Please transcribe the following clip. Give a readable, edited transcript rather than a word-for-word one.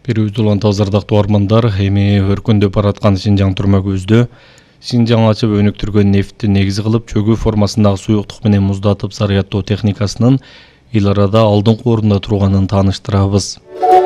Берүүзү улантабыз ардактуу армандар, эми өркүндөп бараткан Синжаң түрмө көздө Синжаң ачып өнүктүргөн нефтти негиз кылып чөгүү формасындагы суюктук менен муздатып зарядтоо техникасынын эл арада алдыңкы орунда турганын тааныштырабыз.